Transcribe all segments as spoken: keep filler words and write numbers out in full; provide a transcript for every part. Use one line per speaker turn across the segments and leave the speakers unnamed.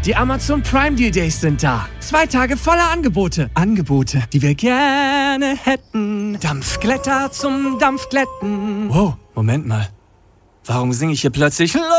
Die Amazon Prime Deal Days sind da. Zwei Tage voller Angebote. Angebote, die wir gerne hätten. Dampfglätter zum Dampfglätten. Wow, Moment mal. Warum singe ich hier plötzlich los?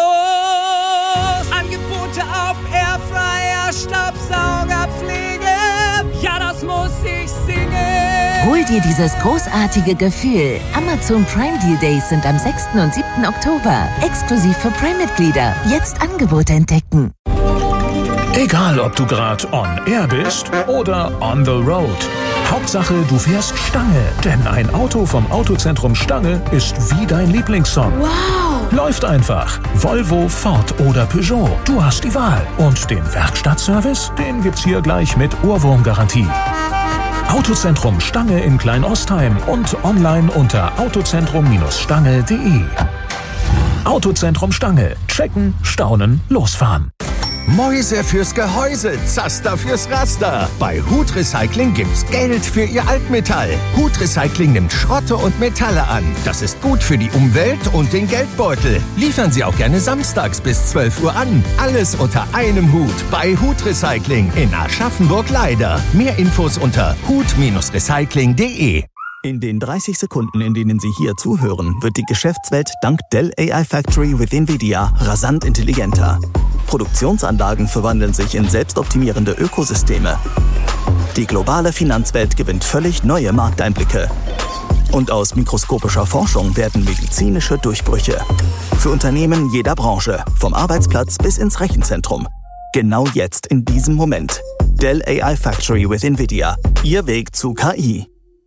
Angebote auf Airfryer, Staubsauger, Pflege. Ja, das muss ich singen.
Hol dir dieses großartige Gefühl. Amazon Prime Deal Days sind am sechsten und siebten Oktober. Exklusiv für Prime-Mitglieder. Jetzt Angebote entdecken.
Egal, ob du gerade on air bist oder on the road. Hauptsache, du fährst Stange. Denn ein Auto vom Autozentrum Stange ist wie dein Lieblingssong.
Wow!
Läuft einfach. Volvo, Ford oder Peugeot. Du hast die Wahl. Und den Werkstattservice, den gibt's hier gleich mit Ohrwurmgarantie. Autozentrum Stange in Kleinostheim und online unter autozentrum Stange punkt de. Autozentrum Stange. Checken, staunen, losfahren.
Mäuse fürs Gehäuse, Zaster fürs Raster. Bei Hut Recycling gibt's Geld für Ihr Altmetall. Hut Recycling nimmt Schrotte und Metalle an. Das ist gut für die Umwelt und den Geldbeutel. Liefern Sie auch gerne samstags bis zwölf Uhr an. Alles unter einem Hut bei Hut Recycling in Aschaffenburg-Leider. Mehr Infos unter hut Recycling punkt de.
In den dreißig Sekunden, in denen Sie hier zuhören, wird die Geschäftswelt dank Dell A I Factory with NVIDIA rasant intelligenter. Produktionsanlagen verwandeln sich in selbstoptimierende Ökosysteme. Die globale Finanzwelt gewinnt völlig neue Markteinblicke. Und aus mikroskopischer Forschung werden medizinische Durchbrüche. Für Unternehmen jeder Branche, vom Arbeitsplatz bis ins Rechenzentrum. Genau jetzt, in diesem Moment. Dell A I Factory with NVIDIA. Ihr Weg zu K I.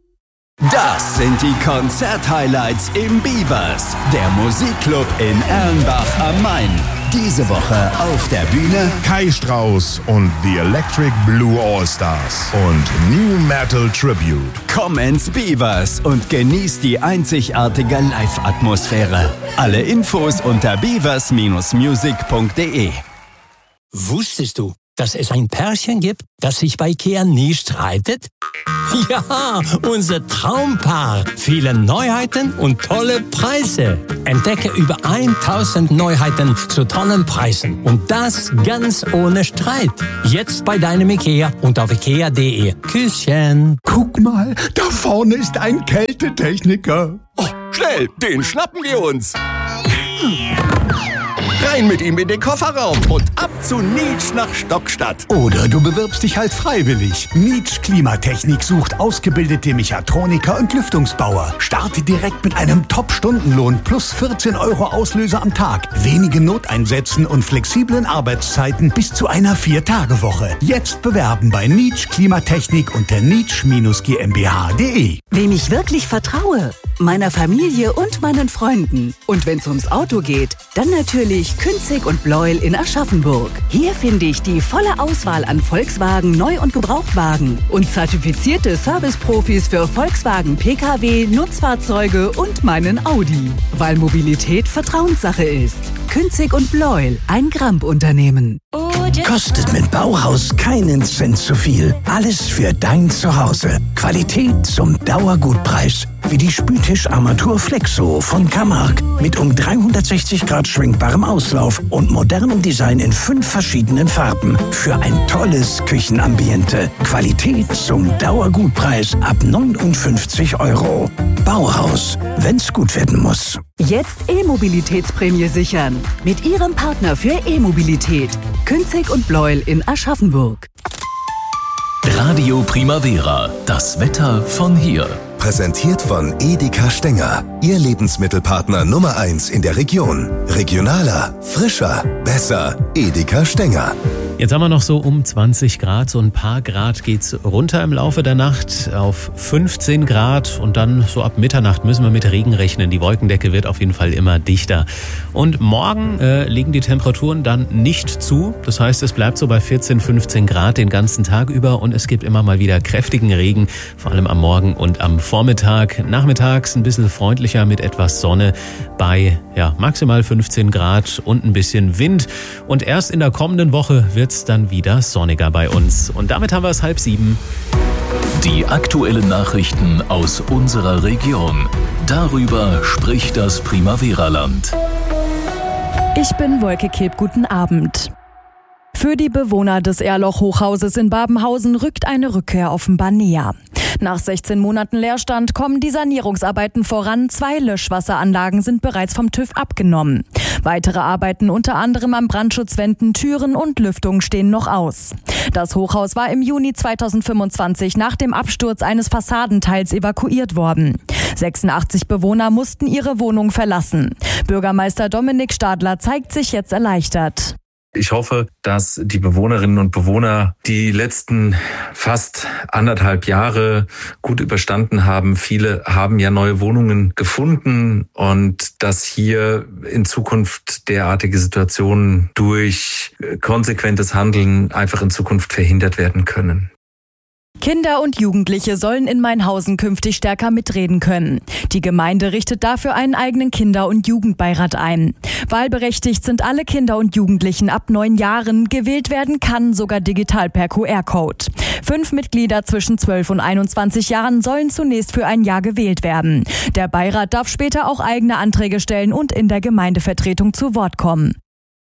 Das sind die Konzert-Highlights im Beavers, der Musikclub in Erlenbach am Main. Diese Woche auf der Bühne
Kai Strauss und The Electric Blue All-Stars und New Metal Tribute.
Komm ins Beavers und genieß die einzigartige Live-Atmosphäre. Alle Infos unter beavers Music punkt de.
Wusstest du, dass es ein Pärchen gibt, das sich bei IKEA nie streitet? Ja, unser Traumpaar. Viele Neuheiten und tolle Preise. Entdecke über tausend Neuheiten zu tollen Preisen. Und das ganz ohne Streit. Jetzt bei deinem IKEA und auf ikea punkt de. Küsschen.
Guck mal, da vorne ist ein Kältetechniker.
Oh, schnell, den schnappen wir uns. Rein mit ihm in den Kofferraum und ab zu Nietzsch nach Stockstadt.
Oder du bewirbst dich halt freiwillig. Nietzsch Klimatechnik sucht ausgebildete Mechatroniker und Lüftungsbauer. Starte direkt mit einem Top-Stundenlohn plus vierzehn Euro Auslöser am Tag. Wenigen Noteinsätzen und flexiblen Arbeitszeiten bis zu einer Vier-Tage-Woche. Jetzt bewerben bei Nietzsch Klimatechnik unter nietzsch G m b h punkt de.
Wem ich wirklich vertraue? Meiner Familie und meinen Freunden. Und wenn's ums Auto geht, dann natürlich Künzig und Bleuel in Aschaffenburg. Hier finde ich die volle Auswahl an Volkswagen Neu- und Gebrauchtwagen und zertifizierte Serviceprofis für Volkswagen P K W, Nutzfahrzeuge und meinen Audi. Weil Mobilität Vertrauenssache ist. Künzig und Bleuel, ein Gramp-Unternehmen.
Kostet mit Bauhaus keinen Cent zu viel. Alles für dein Zuhause. Qualität zum Dauergutpreis. Wie die Spültischarmatur Flexo von Camargue mit um dreihundertsechzig Grad schwenkbarem Auslauf und modernem Design in fünf verschiedenen Farben. Für ein tolles Küchenambiente. Qualität zum Dauergutpreis ab neunundfünfzig Euro. Bauhaus, wenn's gut werden muss.
Jetzt E-Mobilitätsprämie sichern. Mit Ihrem Partner für E-Mobilität. Künzig und Bleuel in Aschaffenburg.
Radio Primavera, das Wetter von hier.
Präsentiert von Edeka Stenger. Ihr Lebensmittelpartner Nummer eins in der Region. Regionaler, frischer, besser. Edeka Stenger.
Jetzt haben wir noch so um zwanzig Grad, so ein paar Grad geht's runter im Laufe der Nacht auf fünfzehn Grad und dann so ab Mitternacht müssen wir mit Regen rechnen. Die Wolkendecke wird auf jeden Fall immer dichter. Und morgen äh, legen die Temperaturen dann nicht zu. Das heißt, es bleibt so bei vierzehn, fünfzehn Grad den ganzen Tag über und es gibt immer mal wieder kräftigen Regen, vor allem am Morgen und am Vormittag. Nachmittags ein bisschen freundlicher mit etwas Sonne bei ja, maximal fünfzehn Grad und ein bisschen Wind. Und erst in der kommenden Woche wird es dann wieder sonniger bei uns. Und damit haben wir es halb sieben.
Die aktuellen Nachrichten aus unserer Region. Darüber spricht das Primavera-Land.
Ich bin Wolke Kilp, guten Abend. Für die Bewohner des Erloch-Hochhauses in Babenhausen rückt eine Rückkehr offenbar näher. Nach sechzehn Monaten Leerstand kommen die Sanierungsarbeiten voran. Zwei Löschwasseranlagen sind bereits vom TÜV abgenommen. Weitere Arbeiten unter anderem an Brandschutzwänden, Türen und Lüftung stehen noch aus. Das Hochhaus war im Juni zweitausendfünfundzwanzig nach dem Absturz eines Fassadenteils evakuiert worden. sechsundachtzig Bewohner mussten ihre Wohnung verlassen. Bürgermeister Dominik Stadler zeigt sich jetzt erleichtert.
Ich hoffe, dass die Bewohnerinnen und Bewohner die letzten fast anderthalb Jahre gut überstanden haben. Viele haben ja neue Wohnungen gefunden und dass hier in Zukunft derartige Situationen durch konsequentes Handeln einfach in Zukunft verhindert werden können.
Kinder und Jugendliche sollen in Mainhausen künftig stärker mitreden können. Die Gemeinde richtet dafür einen eigenen Kinder- und Jugendbeirat ein. Wahlberechtigt sind alle Kinder und Jugendlichen ab neun Jahren. Gewählt werden kann sogar digital per Q R-Code. Fünf Mitglieder zwischen zwölf und einundzwanzig Jahren sollen zunächst für ein Jahr gewählt werden. Der Beirat darf später auch eigene Anträge stellen und in der Gemeindevertretung zu Wort kommen.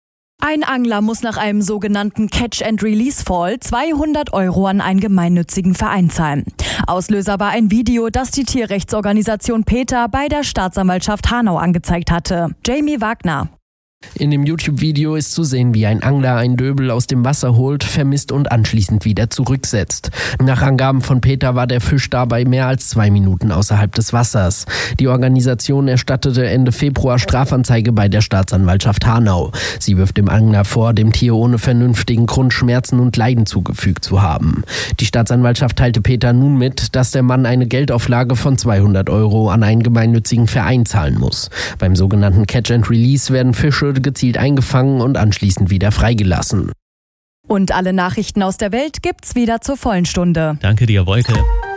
Ein Angler muss nach einem sogenannten Catch-and-Release-Fall zweihundert Euro an einen gemeinnützigen Verein zahlen. Auslöser war ein Video, das die Tierrechtsorganisation PETA bei der Staatsanwaltschaft Hanau angezeigt hatte. Jamie Wagner.
In dem YouTube-Video ist zu sehen, wie ein Angler einen Döbel aus dem Wasser holt, vermisst und anschließend wieder zurücksetzt. Nach Angaben von PETA war der Fisch dabei mehr als zwei Minuten außerhalb des Wassers. Die Organisation erstattete Ende Februar Strafanzeige bei der Staatsanwaltschaft Hanau. Sie wirft dem Angler vor, dem Tier ohne vernünftigen Grund Schmerzen und Leiden zugefügt zu haben. Die Staatsanwaltschaft teilte PETA nun mit, dass der Mann eine Geldauflage von zweihundert Euro an einen gemeinnützigen Verein zahlen muss. Beim sogenannten Catch and Release werden Fische gezielt eingefangen und anschließend wieder freigelassen.
Und alle Nachrichten aus der Welt gibt's wieder zur vollen Stunde.
Danke dir, Wolke.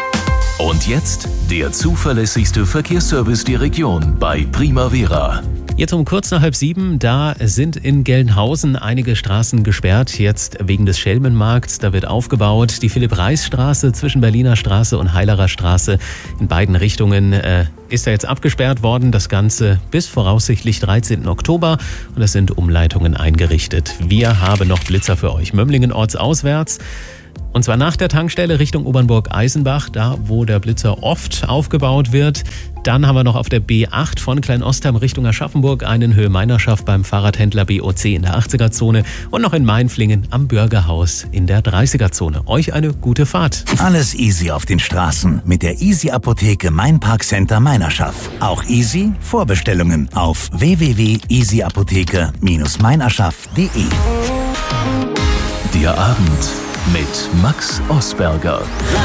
Und jetzt der zuverlässigste Verkehrsservice der Region bei Primavera.
Jetzt um kurz nach halb sieben, da sind in Gelnhausen einige Straßen gesperrt, jetzt wegen des Schelmenmarkts. Da wird aufgebaut. Die Philipp-Reis-Straße zwischen Berliner Straße und Heilerer Straße in beiden Richtungen äh, ist da jetzt abgesperrt worden. Das Ganze bis voraussichtlich dreizehnten Oktober und es sind Umleitungen eingerichtet. Wir haben noch Blitzer für euch. Mömlingen ortsauswärts. Und zwar nach der Tankstelle Richtung Obernburg-Eisenbach, da wo der Blitzer oft aufgebaut wird. Dann haben wir noch auf der B acht von Kleinostheim Richtung Aschaffenburg einen Höhe-Meinerschaft beim Fahrradhändler B O C in der achtziger-Zone und noch in Mainflingen am Bürgerhaus in der dreißiger-Zone. Euch eine gute Fahrt.
Alles easy auf den Straßen mit der Easy-Apotheke Mainparkcenter Meinerschaft. Auch easy Vorbestellungen auf w w w punkt easy apotheke Bindestrich meinerschaft punkt de.
Der Abend mit Max Osberger.